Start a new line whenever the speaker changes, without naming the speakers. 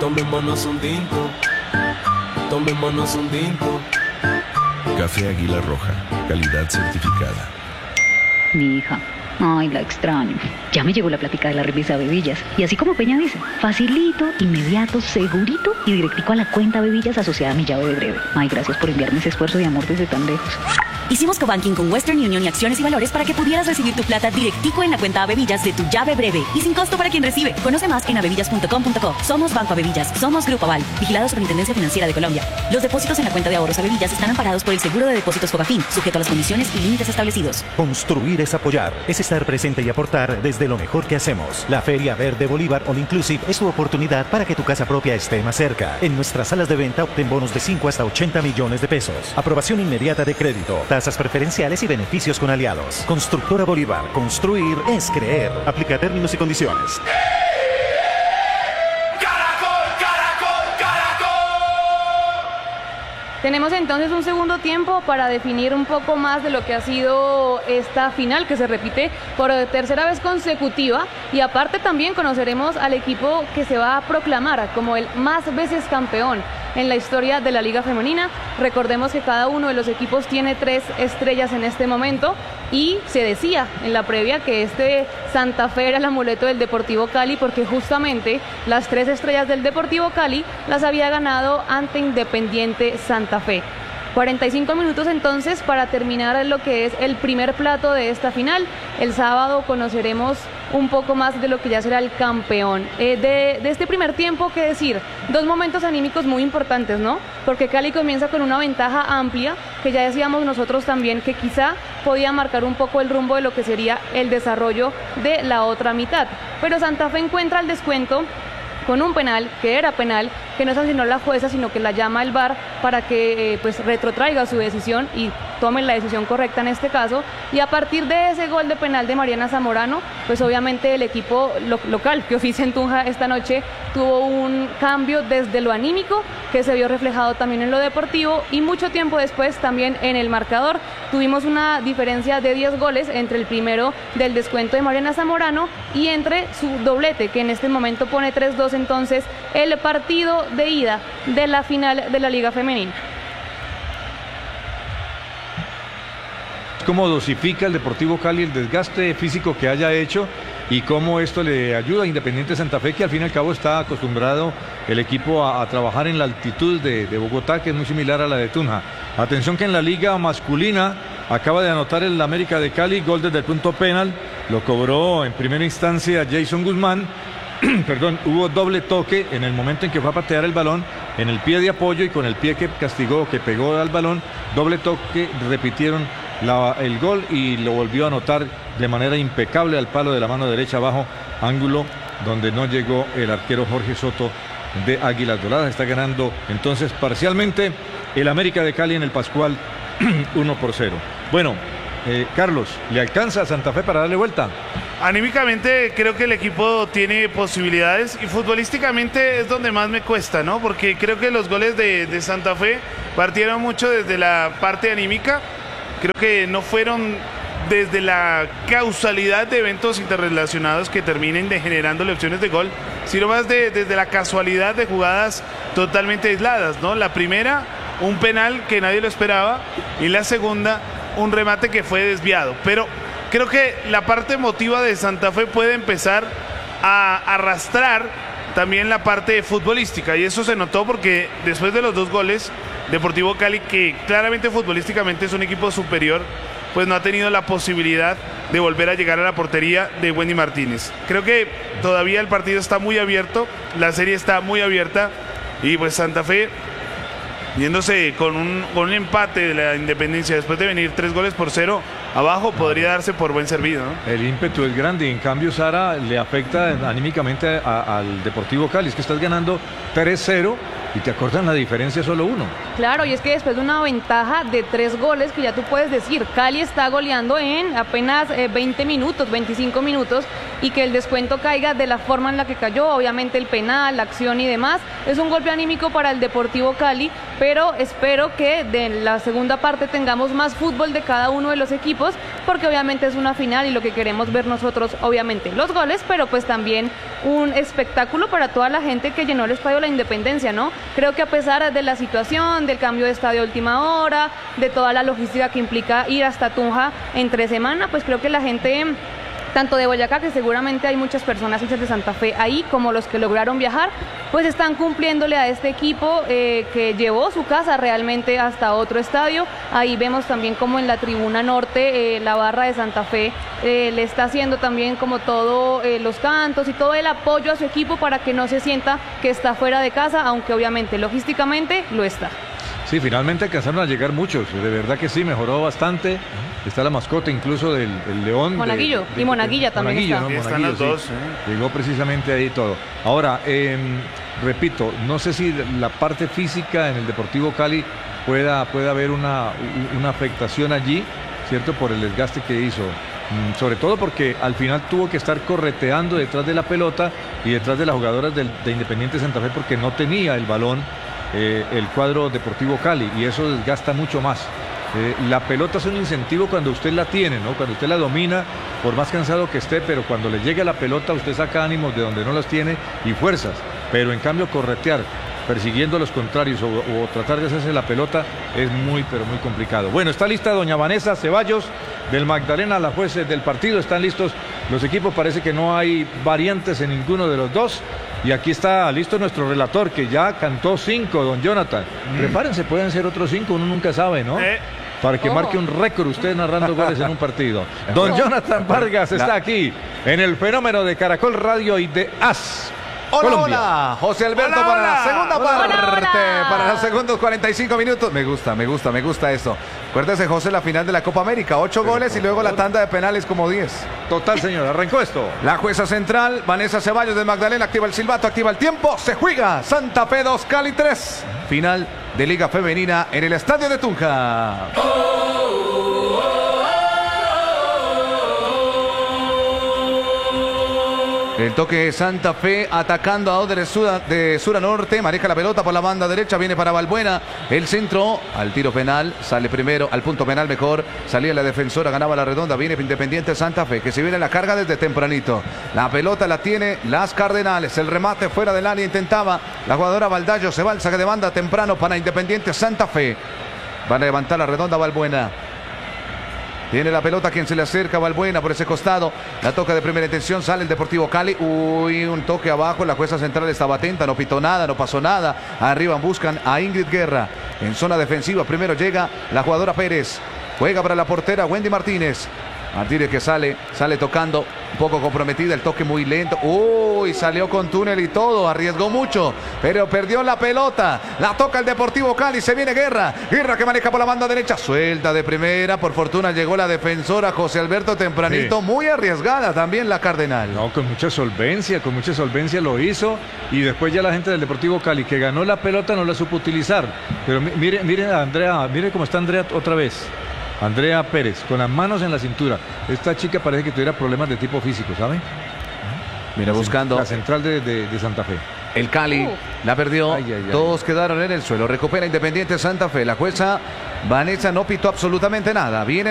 Tomémonos un tinto, tomémonos un tinto.
Café Águila Roja, calidad certificada.
Mi hija, ay, la extraño. Ya me llegó la plática de la remesa Bebillas. Y así como Peña dice, facilito, inmediato, segurito y directico a la cuenta Bebillas asociada a mi llave de breve. Ay, gracias por enviarme ese esfuerzo de amor desde tan lejos.
Hicimos cobanking con Western Union y Acciones y Valores para que pudieras recibir tu plata directico en la cuenta Bebillas de tu llave breve y sin costo para quien recibe. Conoce más en abebillas.com.co. Somos Banco Abebillas, somos Grupo Aval, vigilados por Intendencia Financiera de Colombia. Los depósitos en la cuenta de ahorros Abebillas están amparados por el Seguro de Depósitos Fogafín, sujeto a las condiciones y límites establecidos.
Construir es apoyar, es estar presente y aportar desde lo mejor que hacemos. La Feria Verde Bolívar All Inclusive es tu oportunidad para que tu casa propia esté más cerca. En nuestras salas de venta obtén bonos de 5 hasta 80 millones de pesos. Aprobación inmediata de crédito, tasas preferenciales y beneficios con aliados. Constructora Bolívar, construir es creer. Aplica términos y condiciones.
Tenemos entonces un segundo tiempo para definir un poco más de lo que ha sido esta final, que se repite por tercera vez consecutiva, y aparte también conoceremos al equipo que se va a proclamar como el más veces campeón en la historia de la Liga Femenina. Recordemos que cada uno de los equipos tiene 3 estrellas en este momento, y se decía en la previa que este Santa Fe era el amuleto del Deportivo Cali, porque justamente las 3 estrellas del Deportivo Cali las había ganado ante Independiente Santa Fe. 45 minutos entonces para terminar lo que es el primer plato de esta final. El sábado conoceremos un poco más de lo que ya será el campeón. De este primer tiempo, ¿qué decir? 2 momentos anímicos muy importantes, ¿no? Porque Cali comienza con una ventaja amplia, que ya decíamos nosotros también que quizá podía marcar un poco el rumbo de lo que sería el desarrollo de la otra mitad. Pero Santa Fe encuentra el descuento con un penal, que era penal, que no sancionó la jueza, sino que la llama el VAR para que pues retrotraiga su decisión y tomen la decisión correcta en este caso. Y a partir de ese gol de penal de Mariana Zamorano, pues obviamente el equipo local que oficia en Tunja esta noche tuvo un cambio desde lo anímico, que se vio reflejado también en lo deportivo, y mucho tiempo después también en el marcador. Tuvimos una diferencia de 10 goles entre el primero del descuento de Mariana Zamorano y entre su doblete, que en este momento pone 3-2 entonces el partido de ida de la final de la Liga Femenina.
¿Cómo dosifica el Deportivo Cali el desgaste físico que haya hecho y cómo esto le ayuda a Independiente Santa Fe, que al fin y al cabo está acostumbrado el equipo a trabajar en la altitud de Bogotá, que es muy similar a la de Tunja? Atención que en la liga masculina acaba de anotar el América de Cali, gol desde el punto penal, lo cobró en primera instancia Jason Guzmán. Perdón, hubo doble toque en el momento en que fue a patear el balón, en el pie de apoyo y con el pie que castigó, que pegó al balón, doble toque, repitieron el gol y lo volvió a anotar de manera impecable al palo de la mano derecha abajo, ángulo donde no llegó el arquero Jorge Soto de Águilas Doradas. Está ganando entonces parcialmente el América de Cali en el Pascual 1-0. Bueno, Carlos, ¿le alcanza a Santa Fe para darle vuelta?
Anímicamente creo que el equipo tiene posibilidades, y futbolísticamente es donde más me cuesta, ¿no? Porque creo que los goles de Santa Fe partieron mucho desde la parte anímica. Creo que no fueron desde la causalidad de eventos interrelacionados que terminen generándole opciones de gol, sino más desde la casualidad de jugadas totalmente aisladas, ¿no? La primera, un penal que nadie lo esperaba, y la segunda, un remate que fue desviado. Pero creo que la parte emotiva de Santa Fe puede empezar a arrastrar también la parte futbolística, y eso se notó porque después de los 2 goles, Deportivo Cali, que claramente futbolísticamente es un equipo superior, pues no ha tenido la posibilidad de volver a llegar a la portería de Wendy Martínez. Creo que todavía el partido está muy abierto, la serie está muy abierta, y pues Santa Fe, yéndose con un empate de la Independencia después de venir 3-0 abajo, podría darse por buen servido, ¿no? El ímpetu es grande, y en cambio, Sara, le afecta anímicamente al Deportivo Cali. Es que estás ganando 3-0 y te acortan la diferencia solo 1.
Claro, y es que después de una ventaja de 3 goles, que ya tú puedes decir, Cali está goleando en apenas 20 minutos, 25 minutos, y que el descuento caiga de la forma en la que cayó, obviamente el penal, la acción y demás, es un golpe anímico para el Deportivo Cali, pero espero que de la segunda parte tengamos más fútbol de cada uno de los equipos, porque obviamente es una final y lo que queremos ver nosotros, obviamente, los goles, pero pues también un espectáculo para toda la gente que llenó el Estadio La Independencia, ¿no? Creo que a pesar de la situación, del cambio de estadio a última hora, de toda la logística que implica ir hasta Tunja entre semana, pues creo que la gente, tanto de Boyacá, que seguramente hay muchas personas hinchas de Santa Fe ahí, como los que lograron viajar, pues están cumpliéndole a este equipo que llevó su casa realmente hasta otro estadio. Ahí vemos también como en la tribuna norte la barra de Santa Fe le está haciendo también como todo los cantos y todo el apoyo a su equipo para que no se sienta que está fuera de casa, aunque obviamente logísticamente lo está.
Sí, finalmente alcanzaron a llegar muchos, de verdad que sí, mejoró bastante. Está la mascota incluso del León.
Monaguillo, y Monaguilla también
Monaguillo,
está.
¿no?
Están
Monaguillo,
los dos.
Llegó precisamente ahí todo. Ahora, repito, no sé si la parte física en el Deportivo Cali pueda haber una afectación allí, ¿cierto? Por el desgaste que hizo. Sobre todo porque al final tuvo que estar correteando detrás de la pelota y detrás de las jugadoras de Independiente Santa Fe porque no tenía el balón el cuadro Deportivo Cali, y eso desgasta mucho más. La pelota es un incentivo cuando usted la tiene, ¿no? Cuando usted la domina, por más cansado que esté, pero cuando le llegue la pelota usted saca ánimos de donde no los tiene y fuerzas. Pero en cambio corretear, persiguiendo a los contrarios o tratar de hacerse la pelota es muy, pero muy complicado. Bueno, está lista doña Vanessa Ceballos del Magdalena, la juez del partido. Están listos los equipos, parece que no hay variantes en ninguno de los dos. Y aquí está listo nuestro relator, que ya cantó 5, don Jonathan. Prepárense, pueden ser otros 5, uno nunca sabe, ¿no? Para que marque un récord usted narrando goles en un partido. Don Jonathan Vargas está aquí en el fenómeno de Caracol Radio y de AS.
Hola,
Colombia.
hola, José Alberto
Hola,
para
hola.
la segunda parte,
hola.
para los segundos 45 minutos. Me gusta esto. Acuérdese, José, la final de la Copa América, 8 goles y luego la tanda de penales como 10.
Total, señor, arrancó esto.
La jueza central, Vanessa Ceballos del Magdalena, activa el silbato, activa el tiempo, se juega Santa Fe 2, Cali 3. Final de Liga Femenina en el Estadio de Tunja. El toque de Santa Fe atacando a Oder de sur a norte. Maneja la pelota por la banda derecha. Viene para Balbuena. El centro al tiro penal. Sale primero al punto penal mejor. Salía la defensora. Ganaba la redonda. Viene Independiente Santa Fe, que se viene la carga desde tempranito. La pelota la tiene las Cardenales. El remate fuera del área intentaba la jugadora Baldayo. Se va al saque de banda temprano para Independiente Santa Fe. Van a levantar la redonda Balbuena. Tiene la pelota quien se le acerca, Balbuena por ese costado. La toca de primera intención, sale el Deportivo Cali. Uy, un toque abajo. La jueza central estaba atenta, no pitó nada, no pasó nada. Arriba buscan a Ingrid Guerra. En zona defensiva, primero llega la jugadora Pérez. Juega para la portera Wendy Martínez. Martínez que sale tocando, un poco comprometida, el toque muy lento. Uy, salió con túnel y todo, arriesgó mucho, pero perdió la pelota. La toca el Deportivo Cali, se viene Guerra. Guerra que maneja por la banda derecha, suelta de primera. Por fortuna llegó la defensora José Alberto tempranito, sí. Muy arriesgada también la Cardenal.
No, con mucha solvencia lo hizo. Y después ya la gente del Deportivo Cali, que ganó la pelota, no la supo utilizar. Pero mire a Andrea, mire cómo está Andrea otra vez. Andrea Pérez, con las manos en la cintura. Esta chica parece que tuviera problemas de tipo físico, ¿sabe?
Viene buscando.
La central de Santa Fe.
El Cali la perdió. Todos quedaron en el suelo. Recupera Independiente Santa Fe. La jueza Vanessa no pitó absolutamente nada. Viene